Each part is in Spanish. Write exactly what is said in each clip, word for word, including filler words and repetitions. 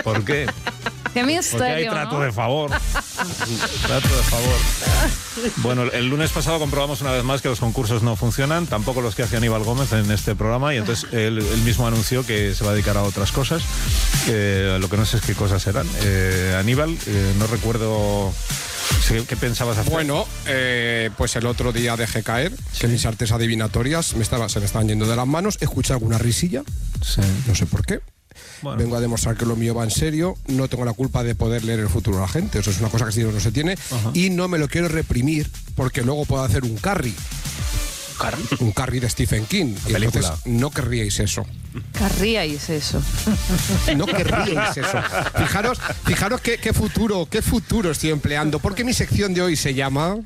¿Por qué? Qué misterio, Porque hay trato ¿no? de favor. Trato de favor. Bueno, el lunes pasado comprobamos una vez más que los concursos no funcionan, tampoco los que hace Aníbal Gómez en este programa, y entonces él, él mismo anunció que se va a dedicar a otras cosas. Eh, lo que no sé es qué cosas serán. Eh, Aníbal, eh, no recuerdo... ¿Qué pensabas hacer? Bueno, eh, pues el otro día dejé caer sí. que mis artes adivinatorias me estaba, se me estaban yendo de las manos. Escuché alguna risilla, sí. no sé por qué. Bueno. Vengo a demostrar que lo mío va en serio. No tengo la culpa de poder leer el futuro de la gente. Eso es una cosa que si no se tiene. Ajá. Y no me lo quiero reprimir porque luego puedo hacer un carry. ¿Carry? Un carry de Stephen King. Y entonces no querríais eso. Querríais eso. No querríais eso. Fijaros, fijaros qué, qué futuro, qué futuro estoy empleando. Porque mi sección de hoy se llama...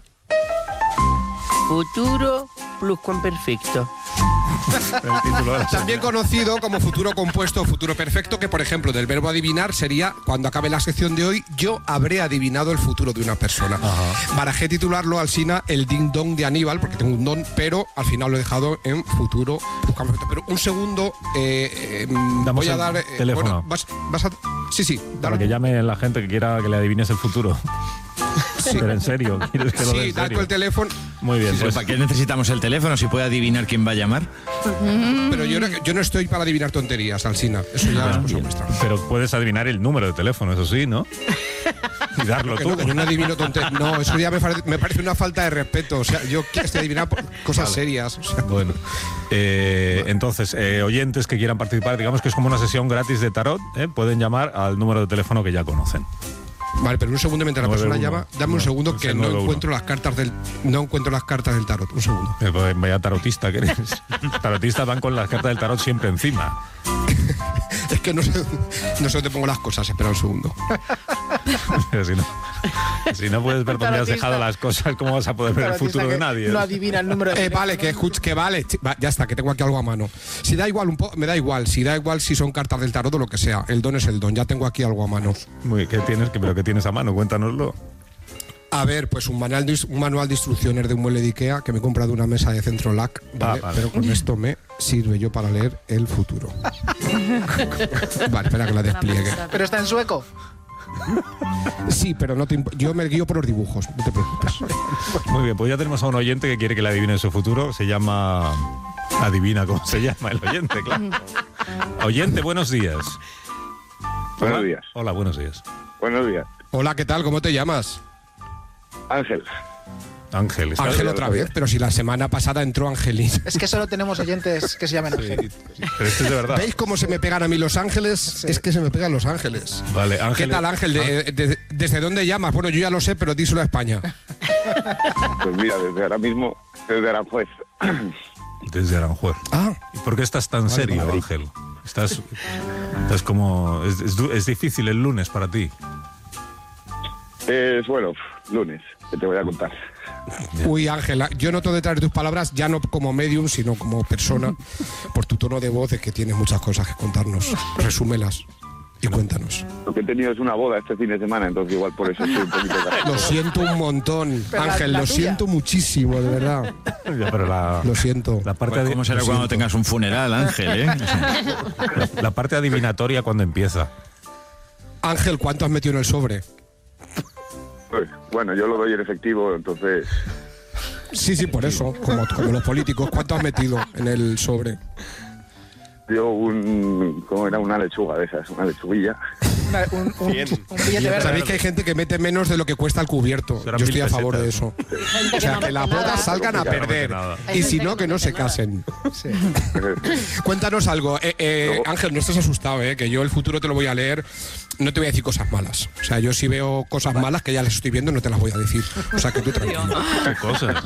Futuro pluscuamperfecto. También conocido como futuro compuesto o futuro perfecto, que por ejemplo del verbo adivinar sería, cuando acabe la sección de hoy, yo habré adivinado el futuro de una persona. Ajá. Barajé titularlo Alsina el ding dong de Aníbal, porque tengo un don, pero al final lo he dejado en futuro perfecto. Pero un segundo, eh, eh, voy a dar... Eh, teléfono. Bueno, vas, vas a... Sí, sí. Para que llame la gente que quiera que le adivines el futuro. Sí. Pero en serio, ¿quieres que lo dé en Sí, dar serio? con el teléfono. Muy bien. Sí, pues. ¿Para qué necesitamos el teléfono si puede adivinar quién va a llamar? Pero yo no, yo no estoy para adivinar tonterías, Alsina. Eso ya ah, es cosa nuestra. Pero puedes adivinar el número de teléfono, eso sí, ¿no? Y darlo tú. No, yo no adivino tonterías. No, eso ya me parece, me parece una falta de respeto. O sea, yo quiero adivinar cosas vale. serias. O sea. Bueno, eh, bueno, entonces, eh, oyentes que quieran participar, digamos que es como una sesión gratis de tarot, ¿eh? Pueden llamar al número de teléfono que ya conocen. Vale, pero un segundo mientras la persona llama, dame un segundo que no encuentro las cartas del no encuentro las cartas del tarot. Un segundo. Eh, pues vaya tarotista que eres. Tarotistas van con las cartas del tarot siempre encima. Es que no sé, no sé dónde pongo las cosas, espera un segundo. Pero si no, si no puedes ver dónde has dejado las cosas, ¿cómo vas a poder ver el futuro de nadie? No adivina el número de eh, Vale, que escuch, que vale, ya está, que tengo aquí algo a mano. Si da igual un poco, me da igual, si da igual si son cartas del tarot o lo que sea, el don es el don, ya tengo aquí algo a mano. Muy, ¿qué tienes? ¿Pero qué tienes a mano? Cuéntanoslo. A ver, pues un manual de, un manual de instrucciones de un mueble de Ikea que me he comprado una mesa de Centro L A C, ¿vale? Ah, vale. Pero con esto me sirve yo para leer el futuro. Vale, espera que la despliegue. ¿Pero está en sueco? Sí, pero no te imp- yo me guío por los dibujos, no te preocupes. Muy bien, pues ya tenemos a un oyente que quiere que le adivine su futuro. Se llama... Adivina cómo se llama el oyente, claro. Oyente, buenos días. Buenos Hola. días. Hola, buenos días. Buenos días. Hola, ¿qué tal? ¿Cómo te llamas? Ángel. Ángel. ¿está? Ángel otra vez, pero si la semana pasada entró Angelín. Es que solo tenemos oyentes que se llaman Ángel. Sí, pero esto es de verdad. ¿Veis cómo se me pegan a mí Los Ángeles? Sí. Es que se me pegan Los Ángeles. Vale, Ángel. ¿Qué tal, Ángel? De, de, de, ¿Desde dónde llamas? Bueno, yo ya lo sé, pero díselo a España. Pues mira, desde ahora mismo, desde Aranjuez. Desde Aranjuez. Ah. ¿Y por qué estás tan vale, serio, Madrid. Ángel? Estás, estás como... Es, es, es difícil el lunes para ti. Es bueno, lunes, que te voy a contar. Uy, Ángela, yo noto detrás de tus palabras, ya no como medium, sino como persona, por tu tono de voz, de que tienes muchas cosas que contarnos. Resúmelas y cuéntanos. Lo que he tenido es una boda este fin de semana, entonces igual por eso estoy un poquito caro. Lo siento un montón, pero Ángel, la, la lo tuya. siento muchísimo, de verdad. Ya, pero la, lo siento. La parte pues, ¿Cómo será cuando siento. tengas un funeral, Ángel? ¿eh? la, la parte adivinatoria, ¿cuándo empieza? Ángel, ¿cuánto has metido en el sobre? Pues, bueno, yo lo doy en efectivo, entonces... Sí, sí, por eso, como, como los políticos. ¿Cuánto has metido en el sobre? Yo un... ¿Cómo era? Una lechuga de esas, una lechuguilla. Una, un, un, un billete verde. Sabéis que hay gente que mete menos de lo que cuesta el cubierto. Yo estoy a favor de eso. O sea, que las bodas salgan a perder. Y si no, que no se casen. Sí. Cuéntanos algo. Eh, eh, Ángel, no estés asustado, eh, que yo el futuro te lo voy a leer. No te voy a decir cosas malas. O sea, yo si veo cosas malas que ya las estoy viendo, no te las voy a decir. O sea, que tú tranquilo. ¿Qué cosas?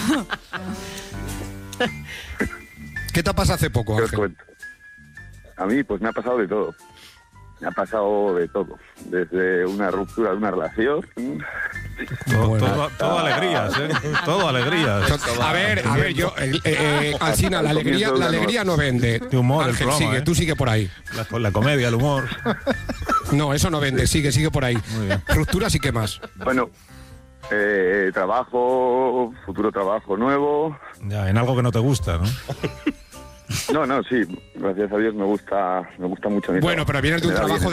¿Qué te ha pasado hace poco, Ángel? A mí, pues me ha pasado de todo. Me ha pasado de todo. Desde una ruptura de una relación. Todo, bueno. todo, todo alegrías, ¿eh? Todo alegrías. A ver, a ver, yo, eh, eh, Alsina, la alegría, la alegría no vende. De humor, Ángel, el programa, sigue, ¿eh? Tú sigue por ahí. La, la comedia, el humor. No, eso no vende, sigue, sigue por ahí. Rupturas y qué más. Bueno, eh, trabajo, futuro trabajo nuevo. Ya, en algo que no te gusta, ¿no? No, no, sí, gracias a Dios me gusta, me gusta mucho mi Bueno, trabajo. pero vienes de un trabajo